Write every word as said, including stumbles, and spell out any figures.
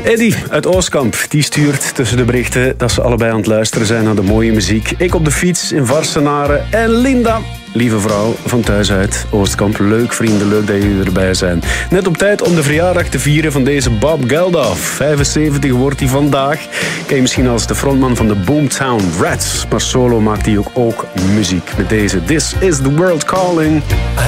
Eddie uit Oostkamp, die stuurt tussen de berichten dat ze allebei aan het luisteren zijn naar de mooie muziek. Ik op de fiets in Varsenaren en Linda, lieve vrouw van thuis uit Oostkamp. Leuk vrienden, leuk dat jullie erbij zijn. Net op tijd om de verjaardag te vieren van deze Bob Geldof. vijfenzeventig wordt hij vandaag. Ken je misschien als de frontman van de Boomtown Rats. Maar solo maakt hij ook, ook muziek met deze This Is The World Calling.